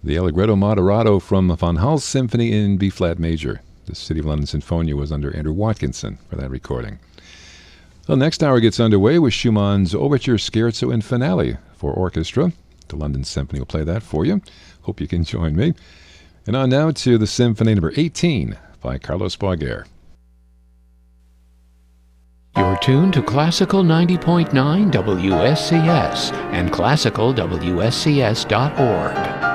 The Allegretto Moderato from Von Hals Symphony in B-flat major. The City of London Sinfonia was under Andrew Watkinson for that recording. The next hour gets underway with Schumann's Overture, Scherzo, and Finale for orchestra. The London Symphony will play that for you. Hope you can join me. And on now to the Symphony number 18 by Carlos Boisguer. You're tuned to Classical 90.9 WSCS and classicalwscs.org.